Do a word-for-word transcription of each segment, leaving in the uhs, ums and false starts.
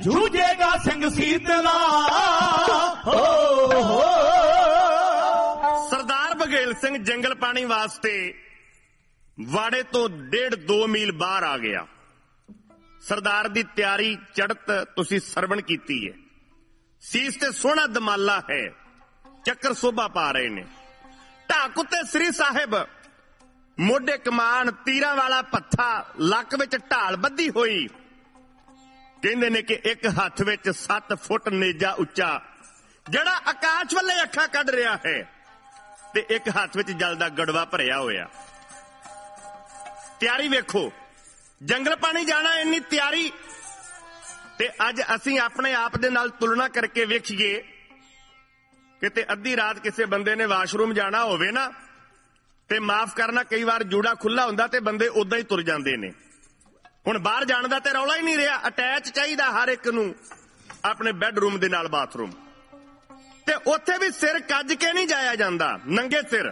ਜੂਝੇਗਾ ਸਿੰਘ ਸੀਤਲਾ। ਸਰਦਾਰ ਬਘੇਲ ਸਿੰਘ ਜੰਗਲ ਪਾਣੀ ਵਾਸਤੇ ਵਾੜੇ ਤੋਂ ਡੇਢ ਦੋ ਮੀਲ ਬਾਹਰ ਆ ਗਿਆ। ਸਰਦਾਰ ਦੀ ਤਿਆਰੀ ਚੜ੍ਹਤ ਤੁਸੀਂ ਸਰਵਣ ਕੀਤੀ ਹੈ। ਸੀਸ ਤੇ ਸੋਹਣਾ ਦਮਾਲਾ ਹੈ, ਚੱਕਰ ਸੋਭਾ ਪਾ ਰਹੇ ਨੇ। ਢਾਕ ਉੱਤੇ ਸ੍ਰੀ ਸਾਹਿਬ, ਮੋਢੇ ਕਮਾਨ, ਤੀਰਾਂ ਵਾਲਾ ਪੱਥਾ, ਲੱਕ ਵਿੱਚ ਢਾਲ ਬੱਧੀ ਹੋਈ। ਕਹਿੰਦੇ ਨੇ ਕਿ ਇੱਕ ਹੱਥ ਵਿੱਚ ਸੱਤ ਫੁੱਟ ਨੇਜਾ ਉੱਚਾ ਜਿਹੜਾ ਆਕਾਸ਼ ਵੱਲੇ ਅੱਖਾਂ ਕੱਢ ਰਿਹਾ ਹੈ, ਤੇ ਇੱਕ ਹੱਥ ਵਿੱਚ ਜਲ ਦਾ ਗੜਵਾ ਭਰਿਆ ਹੋਇਆ। ਤਿਆਰੀ ਵੇਖੋ, ਜੰਗਲ ਪਾਣੀ ਜਾਣਾ ਇੰਨੀ ਤਿਆਰੀ। ਤੇ ਅੱਜ ਅਸੀਂ ਆਪਣੇ ਆਪ ਦੇ ਨਾਲ ਤੁਲਨਾ ਕਰਕੇ ਵੇਖੀਏ, ਕਿਤੇ ਅੱਧੀ ਰਾਤ ਕਿਸੇ ਬੰਦੇ ਨੇ ਵਾਸ਼ਰੂਮ ਜਾਣਾ ਹੋਵੇ ਨਾ, ਤੇ ਮਾਫ ਕਰਨਾ ਕਈ ਵਾਰ ਜੂੜਾ ਖੁੱਲਾ ਹੁੰਦਾ ਤੇ ਬੰਦੇ ਉਦਾਂ ਹੀ ਤੁਰ ਜਾਂਦੇ ਨੇ। ਹੁਣ ਬਾਹਰ ਜਾਣ ਦਾ ਤੇ ਰੌਲਾ ਹੀ ਨਹੀਂ ਰਿਹਾ, ਅਟੈਚ ਚਾਹੀਦਾ ਹਰ ਇੱਕ ਨੂੰ ਆਪਣੇ ਬੈੱਡਰੂਮ ਦੇ ਨਾਲ ਬਾਥਰੂਮ। ਤੇ ਉੱਥੇ ਵੀ ਸਿਰ ਕੱਜ ਕੇ ਨਹੀਂ ਜਾਇਆ ਜਾਂਦਾ, ਨੰਗੇ ਸਿਰ।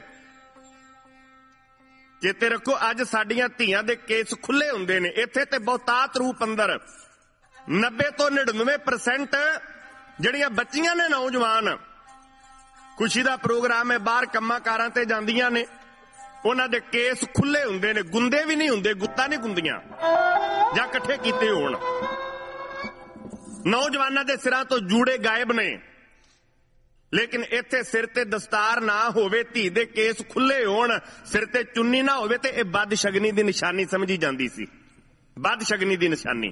ਚੇਤੇ ਰੱਖੋ, ਅੱਜ ਸਾਡੀਆਂ ਧੀਆਂ ਦੇ ਕੇਸ ਖੁੱਲੇ ਹੁੰਦੇ ਨੇ। ਇੱਥੇ ਤੇ ਬਹੁਤਾਤ ਰੂਪ ਅੰਦਰ ਨੱਬੇ ਤੋਂ ਨੜਿਨਵੇਂ ਪਰਸੈਂਟ ਜਿਹੜੀਆਂ ਬੱਚੀਆਂ ਨੇ ਨੌਜਵਾਨ, ਖੁਸ਼ੀ ਦਾ ਪ੍ਰੋਗਰਾਮ ਹੈ, ਬਾਹਰ ਕੰਮਾਂ ਕਾਰਾਂ ਤੇ ਜਾਂਦੀਆਂ ਨੇ, ਉਹਨਾਂ ਦੇ ਕੇਸ ਖੁੱਲੇ ਹੁੰਦੇ ਨੇ। ਗੁੰਦੇ ਵੀ ਨਹੀਂ ਹੁੰਦੇ, ਗੁੱਤਾਂ ਨਹੀਂ ਗੁੰਦੀਆਂ ਜਾਂ ਇਕੱਠੇ ਕੀਤੇ ਹੋਣ। ਨੌਜਵਾਨਾਂ ਦੇ ਸਿਰਾਂ ਤੋਂ ਜੂੜੇ ਗਾਇਬ ਨੇ। ਲੇਕਿਨ ਇੱਥੇ ਸਿਰ ਤੇ ਦਸਤਾਰ ਨਾ ਹੋਵੇ, ਧੀ ਦੇ ਕੇਸ ਖੁੱਲੇ ਹੋਣ, ਸਿਰ ਤੇ ਚੁੰਨੀ ਨਾ ਹੋਵੇ, ਤੇ ਇਹ ਬਦਸ਼ਗਨੀ ਦੀ ਨਿਸ਼ਾਨੀ ਸਮਝੀ ਜਾਂਦੀ ਸੀ। ਬਦਸ਼ਗਨੀ ਦੀ ਨਿਸ਼ਾਨੀ।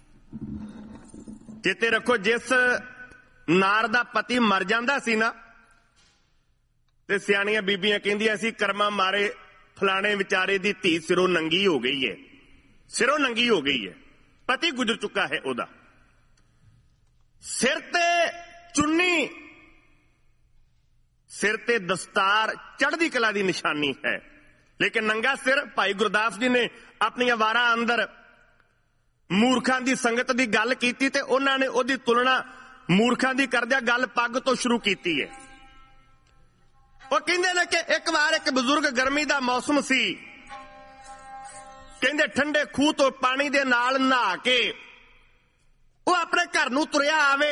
ਚੇਤੇ ਰੱਖੋ, ਜਿਸ ਨਾਰ ਦਾ ਪਤੀ ਮਰ ਜਾਂਦਾ ਸੀ ਨਾ, ਤੇ ਸਿਆਣੀਆਂ ਬੀਬੀਆਂ ਕਹਿੰਦੀਆਂ ਸੀ ਕਰਮਾਂ ਮਾਰੇ ਫਲਾਣੇ ਵਿਚਾਰੇ ਦੀ ਧੀ ਸਿਰੋਂ ਨੰਗੀ ਹੋ ਗਈ ਹੈ, ਸਿਰੋਂ ਨੰਗੀ ਹੋ ਗਈ ਹੈ, ਪਤੀ ਗੁਜ਼ਰ ਚੁੱਕਾ ਹੈ ਉਹਦਾ। ਸਿਰ ਤੇ ਚੁੰਨੀ, ਸਿਰ ਤੇ ਦਸਤਾਰ ਚੜ੍ਹਦੀ ਕਲਾ ਦੀ ਨਿਸ਼ਾਨੀ ਹੈ। ਲੇਕਿਨ ਨੰਗਾ ਸਿਰ, ਭਾਈ ਗੁਰਦਾਸ ਜੀ ਨੇ ਆਪਣੀਆਂ ਵਾਰਾਂ ਅੰਦਰ ਮੂਰਖਾਂ ਦੀ ਸੰਗਤ ਦੀ ਗੱਲ ਕੀਤੀ, ਤੇ ਉਹਨਾਂ ਨੇ ਉਹਦੀ ਤੁਲਨਾ ਮੂਰਖਾਂ ਦੀ ਕਰਦਿਆਂ ਗੱਲ ਪੱਗ ਤੋਂ ਸ਼ੁਰੂ ਕੀਤੀ ਹੈ। ਉਹ ਕਹਿੰਦੇ ਨੇ ਕਿ ਇੱਕ ਵਾਰ ਇੱਕ ਬਜ਼ੁਰਗ, ਗਰਮੀ ਦਾ ਮੌਸਮ ਸੀ, ਕਹਿੰਦੇ ਠੰਡੇ ਖੂਹ ਤੋਂ ਪਾਣੀ ਦੇ ਨਾਲ ਨਹਾ ਕੇ ਉਹ ਆਪਣੇ ਘਰ ਨੂੰ ਤੁਰਿਆ ਆਵੇ।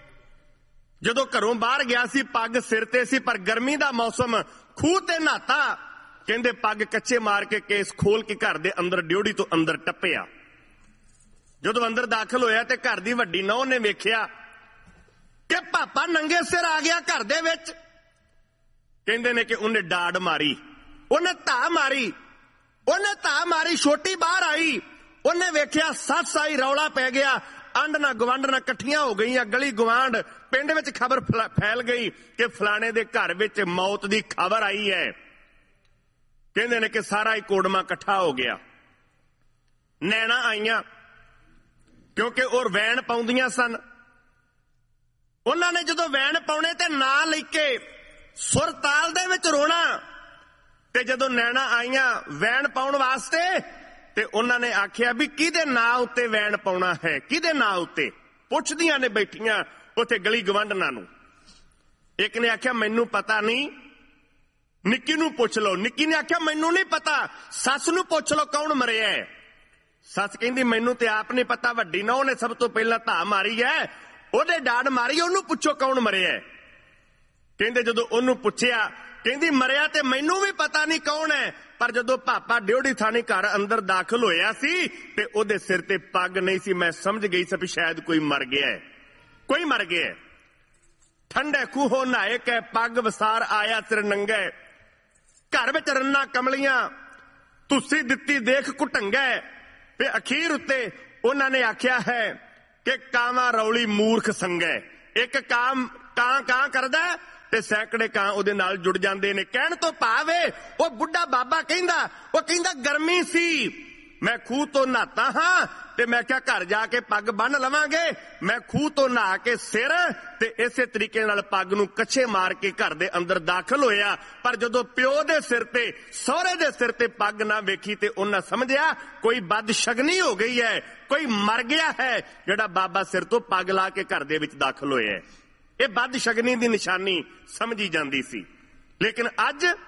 ਜਦੋਂ ਘਰੋਂ ਬਾਹਰ ਗਿਆ ਸੀ, ਪੱਗ ਸਿਰ ਤੇ ਸੀ, ਪਰ ਗਰਮੀ ਦਾ ਮੌਸਮ, ਖੂਹ ਤੇ ਨਹਾਤਾ। ਕਹਿੰਦੇ ਪੱਗ ਕੱਚੇ ਮਾਰ ਕੇ ਕੇਸ ਖੋਲ ਕੇ ਘਰ ਦੇ ਅੰਦਰ ਡਿਉੜੀ ਤੋਂ ਅੰਦਰ ਟੱਪਿਆ। ਜਦੋਂ ਅੰਦਰ ਦਾਖਲ ਹੋਇਆ ਤੇ ਘਰ ਦੀ ਵੱਡੀ ਨੌਂ ਨੇ ਵੇਖਿਆ ਕਿ ਪਾਪਾ ਨੰਗੇ ਸਿਰ ਆ ਗਿਆ ਘਰ ਦੇ ਵਿੱਚ। ਕਹਿੰਦੇ ਨੇ ਕਿ ਉਹਨੇ ਡਾੜ ਮਾਰੀ, ਉਹਨੇ ਧਾ ਮਾਰੀ, ਉਹਨੇ ਧਾ ਮਾਰੀ, ਛੋਟੀ ਬਾਹਰ ਆਈ। ਉਹਨੇ ਵੇਖਿਆ ਸੱਸ ਆਈ, ਰੌਲਾ ਪੈ ਗਿਆ, ਆਂਢ ਨਾ ਗਵਾਂਢ ਨਾ ਇਕੱਠੀਆਂ ਹੋ ਗਈਆਂ, ਗਲੀ ਗਵਾਂਢ ਪਿੰਡ ਵਿੱਚ ਖਬਰ ਫੈਲ ਗਈ ਕਿ ਫਲਾਣੇ ਦੇ ਘਰ ਵਿੱਚ ਮੌਤ ਦੀ ਖਬਰ ਆਈ ਹੈ। ਕਹਿੰਦੇ ਨੇ ਕਿ ਸਾਰਾ ਹੀ ਕੋੜਮਾ ਇਕੱਠਾ ਹੋ ਗਿਆ। ਨੈਣਾ ਆਈਆਂ, ਕਿਉਂਕਿ ਉਹ ਵੈਣ ਪਾਉਂਦੀਆਂ ਸਨ। ਉਹਨਾਂ ਨੇ ਜਦੋਂ ਵੈਣ ਪਾਉਣੇ ਤੇ ਨਾਂ ਲੈ ਕੇ ਸੁਰ ਤਾਲ ਦੇ ਵਿੱਚ ਰੋਣਾ, ਤੇ ਜਦੋਂ ਨੈਣਾ ਆਈਆਂ ਵੈਣ ਪਾਉਣ ਵਾਸਤੇ, ਤੇ ਉਹਨਾਂ ਨੇ ਆਖਿਆ ਵੀ ਕਿਹਦੇ ਨਾਂ ਉੱਤੇ ਵੈਣ ਪਾਉਣਾ ਹੈ, ਕਿਹਦੇ ਨਾਂ ਉੱਤੇ? ਪੁੱਛਦੀਆਂ ਨੇ ਬੈਠੀਆਂ ਉੱਥੇ ਗਲੀ ਗਵਾਂਢਣਾਂ ਨੂੰ। ਇੱਕ ਨੇ ਆਖਿਆ ਮੈਨੂੰ ਪਤਾ ਨਹੀਂ, ਨਿੱਕੀ ਨੂੰ ਪੁੱਛ ਲਓ। ਨਿੱਕੀ ਨੇ ਆਖਿਆ ਮੈਨੂੰ ਨਹੀਂ ਪਤਾ, ਸੱਸ ਨੂੰ ਪੁੱਛ ਲਓ ਕੌਣ ਮਰਿਆ ਹੈ। ਸੱਸ ਕਹਿੰਦੀ ਮੈਨੂੰ ਤੇ ਆਪ ਨਹੀਂ ਪਤਾ, ਵੱਡੀ ਨੌਂ ਨੇ ਸਭ ਤੋਂ ਪਹਿਲਾਂ ਧਾ ਮਾਰੀ ਹੈ, ਉਹਦੇ ਡਾੜ ਮਾਰੀ, ਉਹਨੂੰ ਪੁੱਛੋ ਕੌਣ ਮਰਿਆ ਹੈ। ਕਹਿੰਦੇ ਜਦੋਂ ਉਹਨੂੰ ਪੁੱਛਿਆ, ਕਹਿੰਦੀ ਮਰਿਆ ਤੇ ਮੈਨੂੰ ਵੀ ਪਤਾ ਨਹੀਂ ਕੌਣ ਹੈ, ਪਰ ਜਦੋਂ ਪਾਪਾ ਡਿਉੜੀ ਥਾਣੇ ਘਰ ਅੰਦਰ ਦਾਖਲ ਹੋਇਆ ਸੀ ਤੇ ਉਹਦੇ ਸਿਰ ਤੇ ਪੱਗ ਨਹੀਂ ਸੀ, ਮੈਂ ਸਮਝ ਗਈ ਸੀ ਵੀ ਸ਼ਾਇਦ ਕੋਈ ਮਰ ਗਿਆ ਹੈ, ਕੋਈ ਮਰ ਗਿਆ ਹੈ। ਠੰਡੇ ਖੂਹੋਂ ਨਹਾਏ ਕੇ ਪੱਗ ਵਸਾਰ ਆਇਆ ਸਿਰ ਨੰਗੇ, ਘਰ ਵਿੱਚ ਰੰਨਾ ਕਮਲੀਆਂ ਤੁਸੀਂ ਦਿੱਤੀ ਦੇਖ ਕੁਟੰਗਾ। ਤੇ ਅਖੀਰ ਉੱਤੇ ਉਹਨਾਂ ਨੇ ਆਖਿਆ ਹੈ ਕਿ ਕਾਵਾਂ ਰੌਲੀ ਮੂਰਖ ਸੰਗੈ। ਇੱਕ ਕਾਂ ਕਾਂ ਕਾਂ ਕਰਦਾ ਤੇ ਸੈਂਕੜੇ ਕਾਂ ਉਹਦੇ ਨਾਲ ਜੁੜ ਜਾਂਦੇ ਨੇ। ਕਹਿਣ ਤੋਂ ਭਾਵੇਂ ਉਹ ਬੁੱਢਾ ਬਾਬਾ ਕਹਿੰਦਾ, ਉਹ ਕਹਿੰਦਾ ਗਰਮੀ ਸੀ, ਮੈਂ ਖੂਹ ਤੋਂ ਨਹਾਤਾ ਹਾਂ ਤੇ ਮੈਂ ਕਿਹਾ ਘਰ ਜਾ ਕੇ ਪੱਗ ਬੰਨ ਲਵਾਂਗੇ। ਮੈਂ ਖੂਹ ਤੋਂ ਨਹਾ ਕੇ ਸਿਰ ਤੇ ਇਸੇ ਤਰੀਕੇ ਨਾਲ ਪੱਗ ਨੂੰ ਕੱਛੇ ਮਾਰ ਕੇ ਘਰ ਦੇ ਅੰਦਰ ਦਾਖਲ ਹੋਇਆ। ਪਰ ਜਦੋਂ ਪਿਓ ਦੇ ਸਿਰ ਤੇ, ਸਹੁਰੇ ਦੇ ਸਿਰ ਤੇ ਪੱਗ ਨਾ ਵੇਖੀ ਤੇ ਉਹਨਾਂ ਸਮਝਿਆ ਕੋਈ ਬਦਸ਼ਗਨੀ ਹੋ ਗਈ ਹੈ, ਕੋਈ ਮਰ ਗਿਆ ਹੈ ਜਿਹੜਾ ਬਾਬਾ ਸਿਰ ਤੋਂ ਪੱਗ ਲਾ ਕੇ ਘਰ ਦੇ ਵਿੱਚ ਦਾਖਲ ਹੋਇਆ ਹੈ। ਇਹ ਬਦਸ਼ਗਨੀ ਦੀ ਨਿਸ਼ਾਨੀ ਸਮਝੀ ਜਾਂਦੀ ਸੀ। ਲੇਕਿਨ ਅੱਜ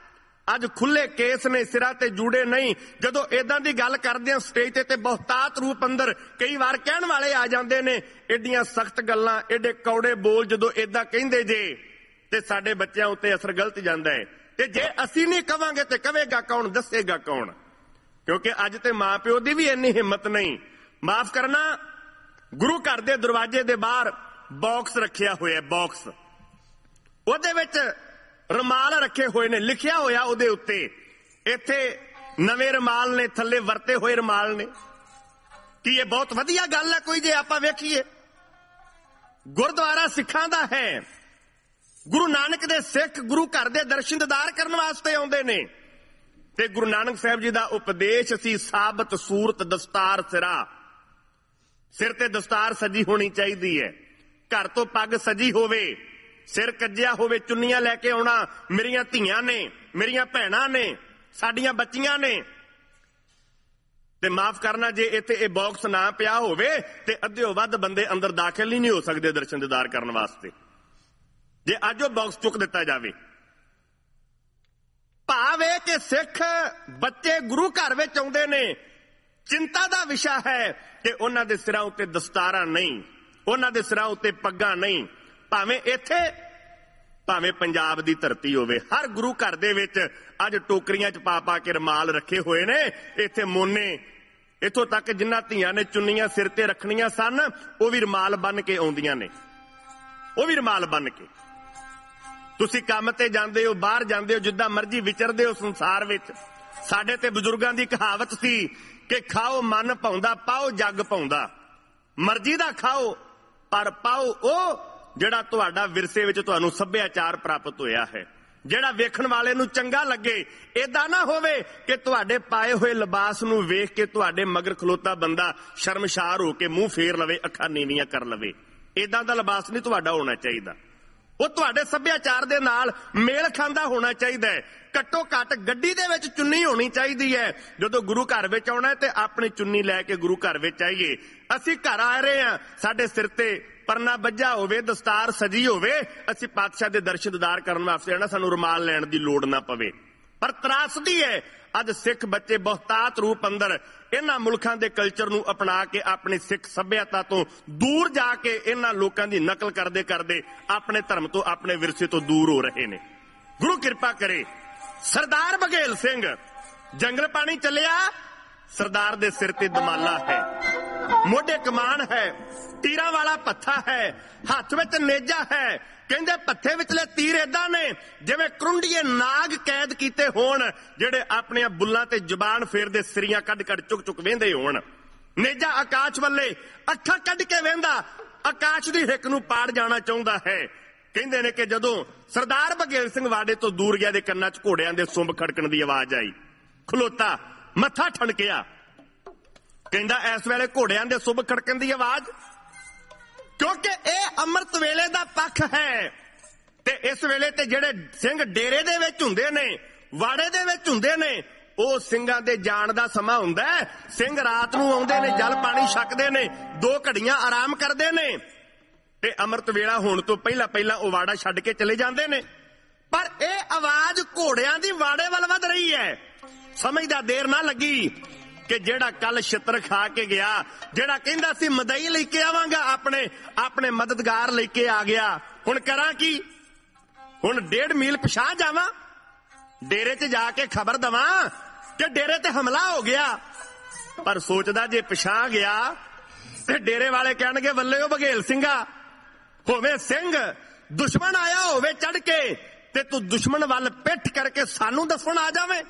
ਅੱਜ ਖੁੱਲੇ ਕੇਸ ਨੇ, ਸਿਰਾਂ ਤੇ ਜੂੜੇ ਨਹੀਂ। ਜਦੋਂ ਇਦਾਂ ਦੀ ਗੱਲ ਕਰਦੇ ਆ ਸਟੇਜ ਤੇ ਤੇ ਬਹੁਤਾਤ ਰੂਪ ਅੰਦਰ ਕਈ ਵਾਰ ਕਹਿਣ ਵਾਲੇ ਆ ਜਾਂਦੇ ਨੇ, ਏਡੀਆਂ ਸਖਤ ਗੱਲਾਂ, ਏਡੇ ਕੌੜੇ ਬੋਲ ਜਦੋਂ ਇਦਾਂ ਕਹਿੰਦੇ ਜੇ ਤੇ ਸਾਡੇ ਬੱਚਿਆਂ ਉੱਤੇ ਅਸਰ ਗਲਤ ਜਾਂਦਾ ਹੈ। ਤੇ ਜੇ ਅਸੀਂ ਨਹੀਂ ਕਵਾਂਗੇ ਤੇ ਕਵੇਗਾ ਕੌਣ, ਦੱਸੇਗਾ ਕੌਣ? ਕਿਉਂਕਿ ਅੱਜ ਤੇ ਮਾਂ ਪਿਓ ਦੀ ਵੀ ਇੰਨੀ ਹਿੰਮਤ ਨਹੀਂ। ਮਾਫ ਕਰਨਾ, ਗੁਰੂ ਘਰ ਦੇ ਦਰਵਾਜ਼ੇ ਦੇ ਬਾਹਰ ਬਾਕਸ ਰੱਖਿਆ ਹੋਇਆ, ਬਾਕਸ, ਉਹਦੇ ਵਿੱਚ ਰੁਮਾਲ ਰੱਖੇ ਹੋਏ ਨੇ, ਲਿਖਿਆ ਹੋਇਆ ਉਹਦੇ ਉੱਤੇ ਇੱਥੇ ਨਵੇਂ ਰੁਮਾਲ ਨੇ, ਥੱਲੇ ਵਰਤੇ ਹੋਏ ਰੁਮਾਲ ਨੇ। ਕੀ ਇਹ ਬਹੁਤ ਵਧੀਆ ਗੱਲ ਹੈ ਕੋਈ ਜੇ ਆਪਾਂ ਵੇਖੀਏ? ਗੁਰਦੁਆਰਾ ਸਿੱਖਾਂ ਦਾ ਹੈ। ਗੁਰੂ ਨਾਨਕ ਦੇ ਸਿੱਖ ਗੁਰੂ ਘਰ ਦੇ ਦਰਸ਼ਨ ਦੀਦਾਰ ਕਰਨ ਵਾਸਤੇ ਆਉਂਦੇ ਨੇ ਤੇ ਗੁਰੂ ਨਾਨਕ ਸਾਹਿਬ ਜੀ ਦਾ ਉਪਦੇਸ਼ ਸੀ ਸਾਬਤ ਸੂਰਤ ਦਸਤਾਰ ਸਿਰਾ। ਸਿਰ ਤੇ ਦਸਤਾਰ ਸਜੀ ਹੋਣੀ ਚਾਹੀਦੀ ਹੈ, ਘਰ ਤੋਂ ਪੱਗ ਸਜੀ ਹੋਵੇ, ਸਿਰ ਕੱਜਿਆ ਹੋਵੇ, ਚੁੰਨੀਆਂ ਲੈ ਕੇ ਆਉਣਾ। ਮੇਰੀਆਂ ਧੀਆਂ ਨੇ, ਮੇਰੀਆਂ ਭੈਣਾਂ ਨੇ, ਸਾਡੀਆਂ ਬੱਚੀਆਂ ਨੇ। ਤੇ ਮਾਫ ਕਰਨਾ, ਜੇ ਇੱਥੇ ਇਹ ਬਾਕਸ ਨਾ ਪਿਆ ਹੋਵੇ ਤੇ ਅੱਧਿਓਂ ਵੱਧ ਬੰਦੇ ਅੰਦਰ ਦਾਖਲ ਹੀ ਨਹੀਂ ਹੋ ਸਕਦੇ ਦਰਸ਼ਨ ਦੀਦਾਰ ਕਰਨ ਵਾਸਤੇ, ਜੇ ਅੱਜ ਉਹ ਬਾਕਸ ਚੁੱਕ ਦਿੱਤਾ ਜਾਵੇ। ਭਾਵ ਇਹ ਕਿ ਸਿੱਖ ਬੱਚੇ ਗੁਰੂ ਘਰ ਵਿੱਚ ਆਉਂਦੇ ਨੇ, ਚਿੰਤਾ ਦਾ ਵਿਸ਼ਾ ਹੈ ਕਿ ਉਹਨਾਂ ਦੇ ਸਿਰਾਂ ਉੱਤੇ ਦਸਤਾਰਾਂ ਨਹੀਂ, ਉਹਨਾਂ ਦੇ ਸਿਰਾਂ ਉੱਤੇ ਪੱਗਾਂ ਨਹੀਂ। ਭਾਵੇਂ ਇੱਥੇ, ਭਾਵੇਂ ਪੰਜਾਬ ਦੀ ਧਰਤੀ ਹੋਵੇ, ਹਰ ਗੁਰੂ ਘਰ ਦੇ ਵਿੱਚ ਅੱਜ ਟੋਕਰੀਆਂ 'ਚ ਪਾ ਪਾ ਕੇ ਰੁਮਾਲ ਰੱਖੇ ਹੋਏ ਨੇ। ਇੱਥੇ ਮੋਨੇ, ਇੱਥੋਂ ਤੱਕ ਜਿਨ੍ਹਾਂ ਧੀਆਂ ਨੇ ਚੁੰਨੀਆਂ ਸਿਰ ਤੇ ਰੱਖਣੀਆਂ ਸਨ, ਉਹ ਵੀ ਰੁਮਾਲ ਬੰਨ ਕੇ ਆਉਂਦੀਆਂ ਨੇ, ਉਹ ਵੀ ਰੁਮਾਲ ਬੰਨ ਕੇ। ਤੁਸੀਂ ਕੰਮ ਤੇ ਜਾਂਦੇ ਹੋ, ਬਾਹਰ ਜਾਂਦੇ ਹੋ, ਜਿੱਦਾਂ ਮਰਜ਼ੀ ਵਿਚਰਦੇ ਹੋ ਸੰਸਾਰ ਵਿੱਚ। ਸਾਡੇ ਤੇ ਬਜ਼ੁਰਗਾਂ ਦੀ ਕਹਾਵਤ ਸੀ ਕਿ ਖਾਓ ਮਨ ਭਾਉਂਦਾ, ਪਾਓ ਜੱਗ ਭਾਉਂਦਾ। ਮਰਜ਼ੀ ਦਾ ਖਾਓ, ਪਰ ਪਾਓ ਉਹ ਜਿਹੜਾ ਤੁਹਾਡਾ ਵਿਰਸੇ ਵਿੱਚ ਤੁਹਾਨੂੰ ਸੱਭਿਆਚਾਰ ਪ੍ਰਾਪਤ ਹੋਇਆ ਹੈ, ਜਿਹੜਾ ਵੇਖਣ ਵਾਲੇ ਨੂੰ ਚੰਗਾ ਲੱਗੇ। ਏਦਾਂ ਨਾ ਹੋਵੇ ਕਿ ਤੁਹਾਡੇ ਪਾਏ ਹੋਏ ਲਿਬਾਸ ਨੂੰ ਵੇਖ ਕੇ ਤੁਹਾਡੇ ਮਗਰ ਖਲੋਤਾ ਬੰਦਾ ਸ਼ਰਮਸ਼ਾਰ ਹੋ ਕੇ ਮੂੰਹ ਫੇਰ ਲਵੇ, ਅੱਖਾਂ ਨੀਵੀਆਂ ਕਰ ਲਵੇ। ਏਦਾਂ ਦਾ ਲਿਬਾਸ ਨਹੀਂ ਤੁਹਾਡਾ ਹੋਣਾ ਚਾਹੀਦਾ। ਉਹ ਤੁਹਾਡੇ ਸੱਭਿਆਚਾਰ ਦੇ ਨਾਲ ਮੇਲ ਖਾਂਦਾ ਹੋਣਾ ਚਾਹੀਦਾ ਹੈ। ਘੱਟੋ ਘੱਟ ਗੱਡੀ ਦੇ ਵਿੱਚ ਚੁੰਨੀ ਹੋਣੀ ਚਾਹੀਦੀ ਹੈ। ਜਦੋਂ ਗੁਰੂ ਘਰ ਵਿੱਚ ਆਉਣਾ ਤੇ ਆਪਣੀ ਚੁੰਨੀ ਲੈ ਕੇ ਗੁਰੂ ਘਰ ਵਿੱਚ ਆਈਏ। ਅਸੀਂ ਘਰ ਆ ਰਹੇ ਹਾਂ, ਸਾਡੇ ਸਿਰ ਤੇ ਪਰਨਾ ਬੱਝਾ ਹੋਵੇ, ਦਸਤਾਰ ਸਜੀ ਹੋਵੇ, ਅਸੀਂ ਪਾਤਸ਼ਾਹ ਦੇ ਦਰਸ਼ਨ ਦੀਦਾਰ ਕਰਨ ਵਾਸਤੇ ਆਣਾ, ਸਾਨੂੰ ਰੁਮਾਲ ਲੈਣ ਦੀ ਲੋੜ ਨਾ ਪਵੇ। ਪਰ ਤਰਾਸਦੀ ਹੈ ਅੱਜ ਸਿੱਖ ਬੱਚੇ ਬਹੁਤਾਤ ਰੂਪ ਅੰਦਰ ਇਹਨਾਂ ਮੁਲਕਾਂ ਦੇ ਕਲਚਰ ਨੂੰ ਅਪਣਾ ਕੇ ਆਪਣੀ ਸਿੱਖ ਸੱਭਿਅਤਾ ਤੋਂ ਦੂਰ ਜਾ ਕੇ ਇਹਨਾਂ ਲੋਕਾਂ ਦੀ ਨਕਲ ਕਰਦੇ ਕਰਦੇ ਆਪਣੇ ਧਰਮ ਤੋਂ, ਆਪਣੇ ਵਿਰਸੇ ਤੋਂ ਦੂਰ ਹੋ ਰਹੇ ਨੇ। ਗੁਰੂ ਕਿਰਪਾ ਕਰੇ। ਸਰਦਾਰ ਬਘੇਲ ਸਿੰਘ ਜੰਗਲ ਪਾਣੀ ਚੱਲਿਆ, ਸਰਦਾਰ ਦੇ ਸਿਰ ਤੇ ਦਮਾਲਾ ਹੈ, ਮੋਢੇ ਕਮਾਨ ਹੈ, ਤੀਰਾਂ ਵਾਲਾ ਪੱਥਾ ਹੈ, ਹੱਥ ਵਿੱਚ ਨੇਜਾ ਹੈ। ਕਹਿੰਦੇ ਪੱਥੇ ਵਿਚਲੇ ਤੀਰ ਏਦਾਂ ਨੇ ਜਿਵੇਂ ਕਰੁੰਡੀਏ ਨਾਗ ਕੈਦ ਕੀਤੇ ਹੋਣ, ਜਿਹੜੇ ਆਪਣੀਆਂ ਬੁੱਲਾਂ ਤੇ ਜ਼ੁਬਾਨ ਫੇਰਦੇ ਸਿਰੀਆਂ ਕੱਢ ਕੱਢ ਚੁੱਕ ਚੁੱਕ ਵੇਂਦੇ ਹੋਣ। ਨੇਜਾ ਆਕਾਸ਼ ਵੱਲੇ ਅੱਖਾਂ ਕੱਢ ਕੇ ਵੇਂਦਾ, ਆਕਾਸ਼ ਦੀ ਹਿੱਕ ਨੂੰ ਪਾੜ ਜਾਣਾ ਚਾਹੁੰਦਾ ਹੈ। ਕਹਿੰਦੇ ਨੇ ਕਿ ਜਦੋਂ ਸਰਦਾਰ ਬਘੇਲ ਸਿੰਘ ਵਾੜੇ ਤੋਂ ਦੂਰ ਗਿਆ, ਦੇ ਕੰਨਾਂ 'ਚ ਘੋੜਿਆਂ ਦੇ ਸੁੰਬ ਖੜਕਣ ਦੀ ਆਵਾਜ਼ ਆਈ। ਖਲੋਤਾ, ਮੱਥਾ ਠਣਕਿਆ, ਕਹਿੰਦਾ ਇਸ ਵੇਲੇ ਘੋੜਿਆਂ ਦੇ ਸੁੰਬ ਖੜਕਣ ਦੀ ਆਵਾਜ਼, ਕਿਉਂਕਿ ਇਹ ਅੰਮ੍ਰਿਤ ਵੇਲੇ ਦਾ ਪੱਖ ਹੈ। ਤੇ ਇਸ ਵੇਲੇ ਤੇ ਜਿਹੜੇ ਸਿੰਘ ਡੇਰੇ ਦੇ ਵਿੱਚ ਹੁੰਦੇ ਨੇ, ਵਾੜੇ ਦੇ ਵਿੱਚ ਹੁੰਦੇ ਨੇ, ਉਹ ਸਿੰਘਾਂ ਦੇ ਜਾਣ ਦਾ ਸਮਾਂ ਹੁੰਦਾ ਹੈ। ਸਿੰਘ ਰਾਤ ਨੂੰ ਆਉਂਦੇ ਨੇ, ਜਲ ਪਾਣੀ ਛਕਦੇ ਨੇ, ਦੋ ਘੜੀਆਂ ਆਰਾਮ ਕਰਦੇ ਨੇ ਤੇ ਅੰਮ੍ਰਿਤ ਵੇਲਾ ਹੋਣ ਤੋਂ ਪਹਿਲਾਂ ਪਹਿਲਾਂ ਉਹ ਵਾੜਾ ਛੱਡ ਕੇ ਚਲੇ ਜਾਂਦੇ ਨੇ। ਪਰ ਇਹ ਆਵਾਜ਼ ਘੋੜਿਆਂ ਦੀ ਵਾੜੇ ਵੱਲ ਵੱਧ ਰਹੀ ਹੈ। ਸਮਝਦਾ ਦੇਰ ਨਾ ਲੱਗੀ ਕਿ ਜਿਹੜਾ ਕੱਲ ਛਿੱਤਰ ਖਾ ਕੇ ਗਿਆ, ਜਿਹੜਾ ਕਹਿੰਦਾ ਸੀ ਮਦਈ ਲੈ ਕੇ ਆਵਾਂਗਾ, ਆਪਣੇ ਆਪਣੇ ਮਦਦਗਾਰ ਲੈ ਕੇ ਆ ਗਿਆ। ਹੁਣ ਕਰਾਂ ਕੀ? ਹੁਣ ਡੇਢ ਮੀਲ ਪਿਛਾਂਹ ਜਾਵਾਂ, ਡੇਰੇ 'ਚ ਜਾ ਕੇ ਖਬਰ ਦਵਾਂ ਕਿ ਡੇਰੇ ਤੇ ਹਮਲਾ ਹੋ ਗਿਆ। ਪਰ ਸੋਚਦਾ ਜੇ ਪਿਛਾਂਹ ਗਿਆ ਤੇ ਡੇਰੇ ਵਾਲੇ ਕਹਿਣਗੇ ਵੱਲੇ ਉਹ ਬਘੇਲ ਸਿੰਘਾ, ਹੋਵੇ ਸਿੰਘ ਦੁਸ਼ਮਣ ਆਇਆ ਹੋਵੇ ਚੜ ਕੇ ਤੇ ਤੂੰ ਦੁਸ਼ਮਣ ਵੱਲ ਪਿੱਠ ਕਰਕੇ ਸਾਨੂੰ ਦੱਸਣ ਆ ਜਾਵੇਂ।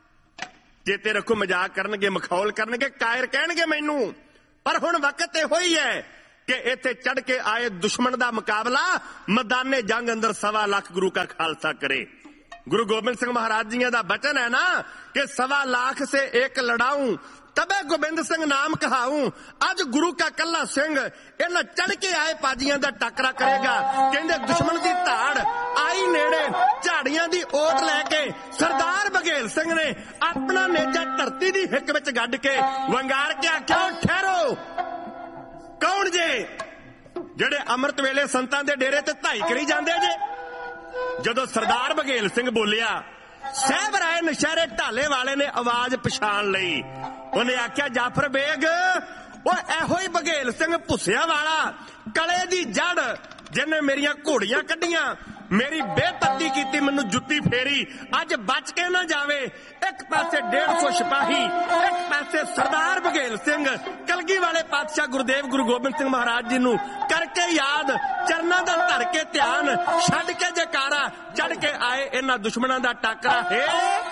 ਜੇ ਤੇ ਰੱਖੋ ਮਜ਼ਾਕ ਕਰਨਗੇ, ਮਖੌਲ ਕਰਨਗੇ, ਕਾਇਰ ਕਹਿਣਗੇ ਮੈਨੂੰ। ਪਰ ਹੁਣ ਵਕਤ ਇਹੋ ਹੀ ਹੈ ਕਿ ਇੱਥੇ ਚੜ ਕੇ ਆਏ ਦੁਸ਼ਮਣ ਦਾ ਮੁਕਾਬਲਾ ਮੈਦਾਨੇ ਜੰਗ ਅੰਦਰ ਸਵਾ ਲੱਖ ਗੁਰੂ ਕਾ ਖਾਲਸਾ ਕਰੇ। ਗੁਰੂ ਗੋਬਿੰਦ ਸਿੰਘ ਮਹਾਰਾਜ ਜੀ ਦਾ ਬਚਨ ਹੈ ਨਾ ਕਿ ਸਵਾ लाख से एक लड़ाऊं तबे गोबिंद सिंह नाम कहाऊं। अज गुरु का कला सिंह इन्हां चढ़ के आए पाजियां दा टकरा करेगा। कहंदे दुश्मन दी धाड़ आई नेड़े, झाड़ियां दी ओट लैके सरदार बघेल सिंह ने अपना नेजा धरती दी हिक विच गड्ड के वंगार के आख्या ठहरो, कौन जे जेड़े अमृत वेले संतां दे डेरे ते धाई करी जांदे जे। जदों सरदार बघेल सिंह बोलिया ਸਾਹਿਬ ਰਾਏ ਨਸ਼ਹਿਰੇ ਢਾਲੇ ਵਾਲੇ ਨੇ ਆਵਾਜ਼ ਪਛਾਣ ਲਈ। ਉਹਨੇ ਆਖਿਆ, ਜਾਫਰ ਬੇਗ, ਉਹ ਇਹੋ ਹੀ ਬਘੇਲ ਸਿੰਘ ਭੁੱਸਿਆ ਵਾਲਾ ਕਲੇ ਦੀ ਜੜ ਜਿਹਨੇ ਮੇਰੀਆਂ ਘੋੜੀਆਂ ਕੱਢੀਆਂ, ਮੇਰੀ ਬੇਪੱਤੀ ਕੀਤੀ, ਮੈਨੂੰ ਜੁੱਤੀ ਫੇਰੀ, ਅੱਜ ਬਚ ਕੇ ਨਾ ਜਾਵੇ। ਇੱਕ ਪਾਸੇ ਡੇਢ ਸੌ ਸਿਪਾਹੀ, ਇੱਕ ਪਾਸੇ ਸਰਦਾਰ ਬਘੇਲ ਸਿੰਘ ਕਲਗੀ ਵਾਲੇ ਪਾਤਸ਼ਾਹ ਗੁਰਦੇਵ ਗੁਰੂ ਗੋਬਿੰਦ ਸਿੰਘ ਮਹਾਰਾਜ ਜੀ ਨੂੰ ਕਰਕੇ ਯਾਦ, ਚਰਨਾਂ ਦਾ ਧਰ ਕੇ ਧਿਆਨ, ਛੱਡ ਕੇ ਜਕਾਰਾ, ਚੜ ਕੇ ਆਏ ਇਹਨਾਂ ਦੁਸ਼ਮਣਾਂ ਦਾ ਟਾਕਰਾ ਹੈ।